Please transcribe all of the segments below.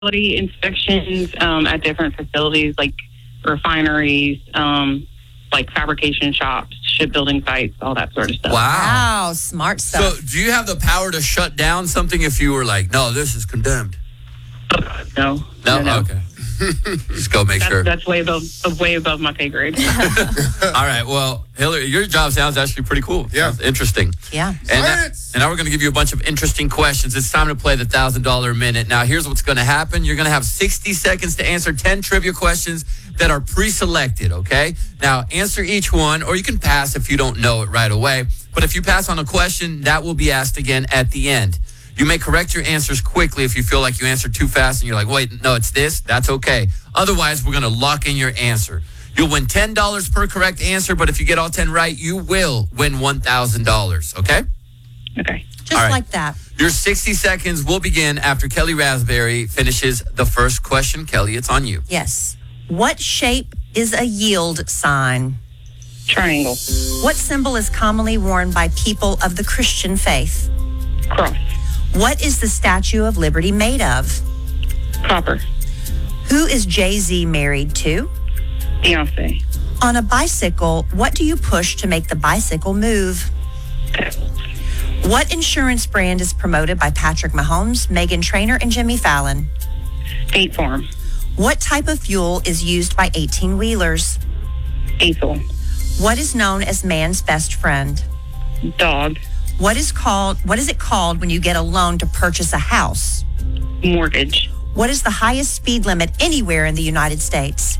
quality inspections at different facilities like refineries, like fabrication shops, shipbuilding sites, all that sort of stuff. Wow, smart stuff. So do you have the power to shut down something if you were like, no, this is condemned? No. Okay. Just go make sure. That's way above my pay grade. All right. Well, Hillary, your job sounds actually pretty cool. Yeah. Sounds interesting. Yeah. And now we're going to give you a bunch of interesting questions. It's time to play the $1,000 minute. Now, here's what's going to happen. You're going to have 60 seconds to answer 10 trivia questions that are pre-selected, okay? Now, answer each one, or you can pass if you don't know it right away. But if you pass on a question, that will be asked again at the end. You may correct your answers quickly if you feel like you answered too fast and you're like, wait, no, it's this. That's okay. Otherwise, we're going to lock in your answer. You'll win $10 per correct answer, but if you get all 10 right, you will win $1,000, okay? Okay. Just All right. like that. Your 60 seconds will begin after Kelly Raspberry finishes the first question. Kelly, it's on you. Yes. What shape is a yield sign? Triangle. What symbol is commonly worn by people of the Christian faith? Cross. What is the Statue of Liberty made of? Copper. Who is Jay-Z married to? Beyonce. On a bicycle, what do you push to make the bicycle move? What insurance brand is promoted by Patrick Mahomes, Meghan Trainor, and Jimmy Fallon? State Farm. What type of fuel is used by 18-wheelers? Diesel. What is known as man's best friend? Dog. What is it called when you get a loan to purchase a house? Mortgage. What is the highest speed limit anywhere in the United States?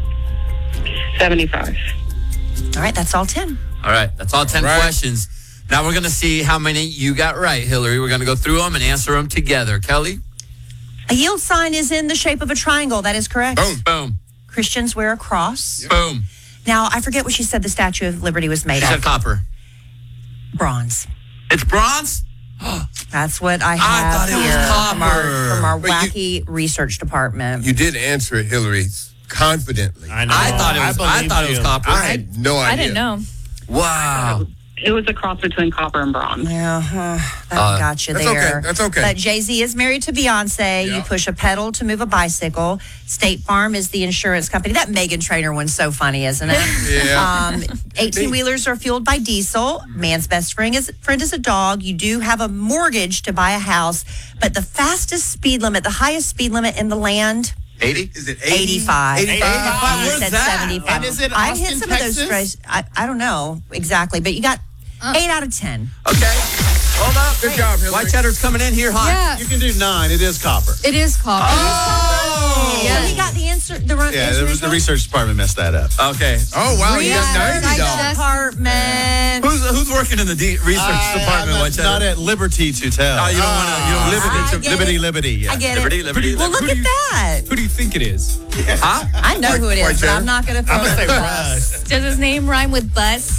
75. All right, that's all 10. All right, that's all 10 Right. questions. Now we're going to see how many you got right, Hillary. We're going to go through them and answer them together. Kelly? A yield sign is in the shape of a triangle. That is correct. Boom. Boom. Christians wear a cross. Boom. Now, I forget what she said the Statue of Liberty was made She said of. copper. Bronze. It's bronze? That's what I have thought it was here copper. from our But wacky research department. You did answer it, Hillary, confidently. I know. I thought it was copper. I had no idea. I didn't know. Wow. It was a cross between copper and bronze. Yeah, that got you That's there. okay. That's okay. But Jay-Z is married to Beyonce. Yeah. You push a pedal to move a bicycle. State Farm is the insurance company. That Meghan Trainor one's so funny, isn't it? Yeah. 18-wheelers are fueled by diesel. Man's best friend is a dog. You do have a mortgage to buy a house. But the fastest speed limit, the highest speed limit in the land, 80? Is it 80? 85. 85? You Where's said that? 75. And is it I've hit Austin, some of those Texas? straight. I don't know exactly, but you got 8 out of 10. Okay. Hold up. Good job, Hillary. White cheddar's coming in here hot. Yeah. You can do 9. It is copper. It is copper. Oh! Yeah. So he got the answer. The right Yeah, answer. it was the research department messed that up. Okay. Oh, wow. You got Research $90. department. Who's working in the research department, White Not cheddar? at liberty to tell. Oh, you don't want to. I get it. Liberty. Yeah. I get Liberty, it. liberty, Well, look liberty. at that. Who do you think it is? Huh? I know who it White is, but cheddar. I'm not going to throw I'm gonna say it. Russ. Does his name rhyme with bus?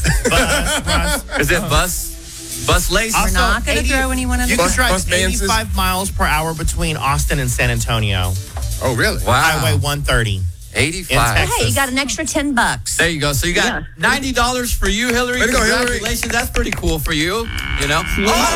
Is it bus? Bus lace? We're not going to 80 throw anyone in You the can drive Bus Manses. 85 miles per hour between Austin and San Antonio. Oh, really? Wow. Highway 130. 85. Texas. Hey, you got an extra $10. There you go. So you got $90 for you, Hillary. Way to go, Hillary. Congratulations. That's pretty cool for you. You know?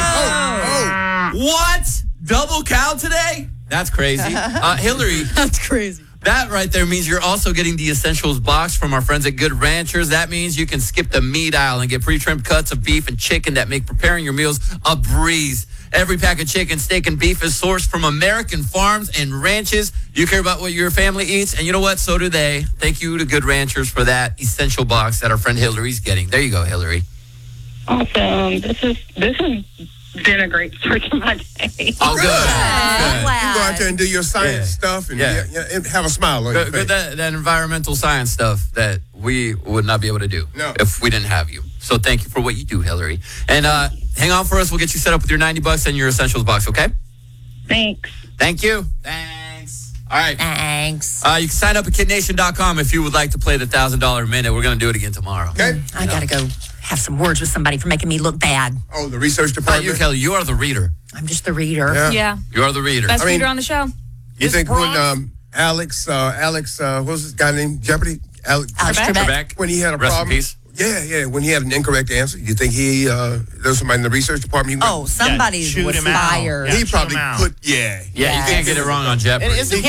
Oh, What? Double cow today? That's crazy. Hillary, That's crazy. that right there means you're also getting the Essentials box from our friends at Good Ranchers. That means you can skip the meat aisle and get pre-trimmed cuts of beef and chicken that make preparing your meals a breeze. Every pack of chicken, steak, and beef is sourced from American farms and ranches. You care about what your family eats, and you know what? So do they. Thank you to Good Ranchers for that essential box that our friend Hillary's getting. There you go, Hillary. Awesome. This has been a great start to my day. Oh, good. I'm You go out there and do your science stuff and, Yeah. and have a smile on your Good, face. that environmental science stuff that we would not be able to do if we didn't have you. So thank you for what you do, Hillary. And hang on for us. We'll get you set up with your $90 and your Essentials box, okay? Thanks. Thank you. Thanks. All right. Thanks. You can sign up at kidnation.com if you would like to play the $1,000 minute. We're going to do it again tomorrow. Okay? I got to go have some words with somebody for making me look bad. Oh, the research Not department? you, Kelly. You are the reader. I'm just the reader. Yeah. Yeah. You are the reader. Best I mean- reader on the show. You Is think bronze- when Alex, what was this guy named? Jeopardy? Alex Alex Trebek? Trebek. Trebek. When he had a Rest in problem. peace. Yeah. When he had an incorrect answer, you think there's somebody in the research department? Oh, somebody shoot was him out. fired. Yeah. He probably Shoot him out. put, yeah. Yeah, you can't get it wrong on Jeopardy. Isn't